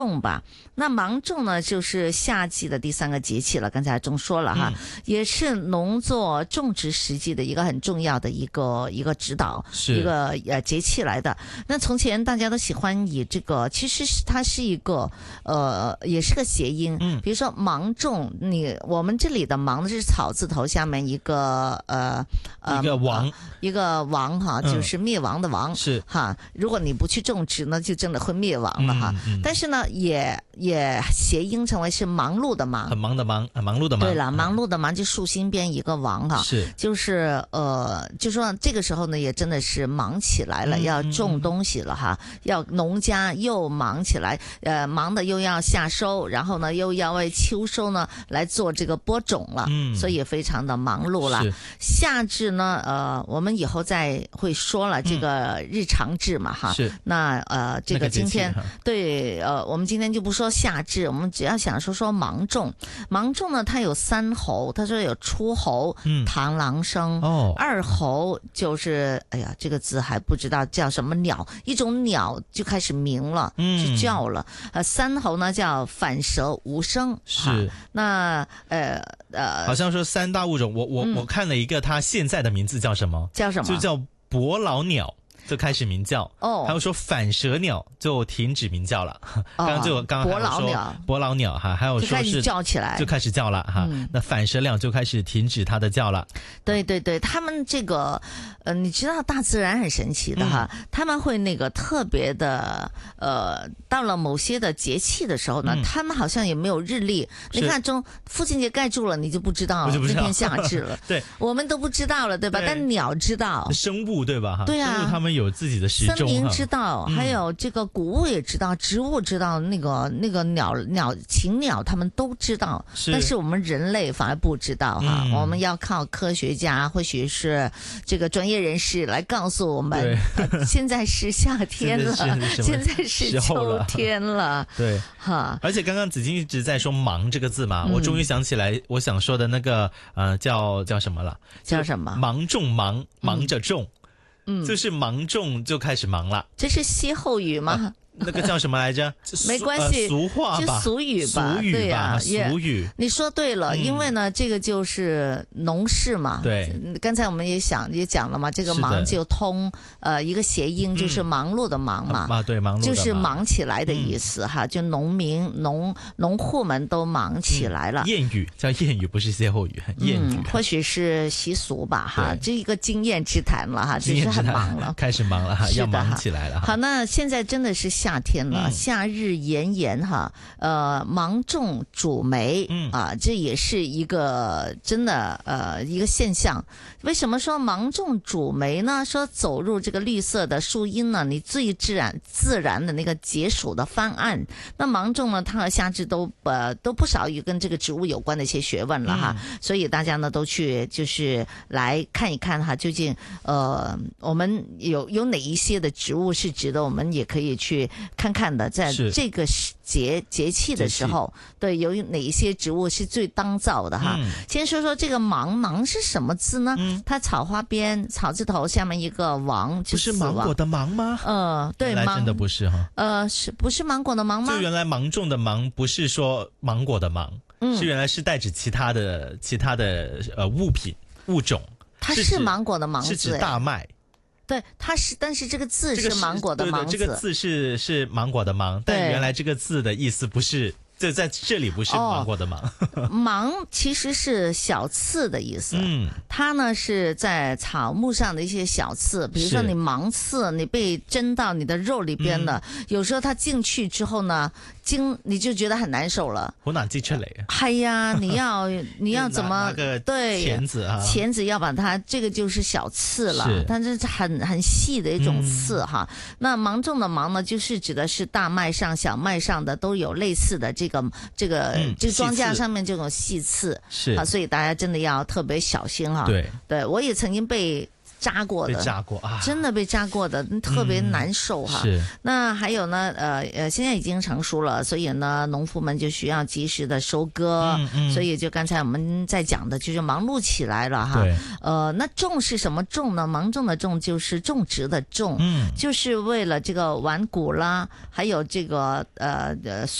种吧，那芒种呢，就是夏季的第3个节气了。刚才钟说了哈，也是农作种植时机的一个很重要的一个指导，一个节气来的。那从前大家都喜欢以这个，其实它是一个也是个谐音，比如说芒种，我们这里的芒是草字头下面一个一个王哈，就是灭亡的亡， 是哈。如果你不去种植呢，就真的会灭亡了哈。但是呢，也谐音成为是忙碌的忙， 很忙的忙，忙碌的忙。 对了，忙碌的忙就竖心边一个王哈， 是就是就说这个时候呢，也真的是忙起来了，要种东西了哈，要农家又忙起来，忙的又要夏收，然后呢又要为秋收呢来做这个播种了，所以也非常的忙碌了。夏至呢，我们以后再会说了这个日常至嘛哈， 是那这个今天对我们今天就不说夏至，我们只要想说芒种。芒种呢，它有3候，他说有初候、螳螂声，2候就是哎呀，这个字还不知道叫什么鸟，一种鸟就开始鸣了，就叫了。3候呢叫反舌无声， 是那好像说3大物种，我看了一个，它现在的名字叫什么？ 叫什么？ 就叫伯劳鸟。就开始鸣叫还有说反舌鸟就停止鸣叫了。刚刚还有说伯劳鸟哈，还有说是就开始叫起来， 就开始叫了哈。那反舌鸟就开始停止它的叫了。 对对对，他们这个你知道大自然很神奇的哈，他们会那个特别的到了某些的节气的时候呢，他们好像也没有日历。你看父亲节盖住了，你就不知道那天夏至了。 对， 我们都不知道了，对吧？但鸟知道， 生物对吧？ 对啊， 生物他们有自己的时钟， 森林知道，还有这个谷物也知道，植物知道，那个禽鸟他们都知道，但是我们人类反而不知道哈。我们要靠科学家或许是这个专业人士来告诉我们，现在是夏天了，现在是秋天了， 对哈。 而且刚刚子金一直在说忙这个字嘛，我终于想起来我想说的那个叫什么了？ 叫什么？ 芒种忙着种。就是芒种就开始忙了， 这是歇后语吗？ 那个叫什么来着？ 没关系， 俗话吧， 就俗语吧， 对呀，俗语。 你说对了，因为呢，这个就是农事嘛。 对， 刚才我们也讲了嘛，这个忙就通一个谐音，就是忙碌的忙嘛。 对，忙碌的忙就是忙起来的意思哈，就农民农户们都忙起来了。 谚语叫谚语，不是歇后语，谚语或许是习俗吧哈，这一个经验之谈了哈，就是很忙了， 开始忙了哈，要忙起来了。 好，那现在真的是夏天了，夏日炎炎哈，芒种主梅这也是一个真的一个现象。为什么说芒种主梅呢？说走入这个绿色的树荫呢，你最自然的那个解暑的方案。那芒种呢，它和夏至都不少于跟这个植物有关的一些学问了哈，所以大家呢都去就是来看一看哈，究竟我们有哪一些的植物是值得我们也可以去看看的，在这个节气的时候，对，有哪一些植物是最当造的哈。先说说这个芒是什么字呢？它草花边草字头下面一个王， 不是芒果的芒吗？ 对， 芒真的不是哈。 不是芒果的芒吗？ 就原来芒种的芒不是说芒果的芒，是原来是代指其他的物品物种。 它是芒果的芒字， 是指大麦。 对，它是，但是这个字是芒果的芒字， 这个字是芒果的芒，但原来这个字的意思不是，就在这里不是芒果的芒。 芒其实是小刺的意思，它呢是在草木上的一些小刺，比如说你芒刺，你被针到你的肉里边了，有时候它进去之后呢，你就觉得很难受了。 好難擠出嚟啊！ 係啊，你要怎麼對鉗子啊？ 鉗子要把它，這個就是小刺了，但是很細的一種刺哈。那芒種的芒呢，就是指的是大麥上、小麥上的都有類似的這個莊稼上面這種細刺， 是啊，所以大家真的要特別小心哈。 對， 我也曾經被扎过的， 被扎过啊， 真的被扎过的，特别难受哈。 是。 那还有呢，现在已经成熟了，所以呢，农夫们就需要及时的收割，所以就刚才我们在讲的，就是忙碌起来了哈。那种是什么种呢？芒种的种就是种植的种，就是为了这个完谷啦，还有这个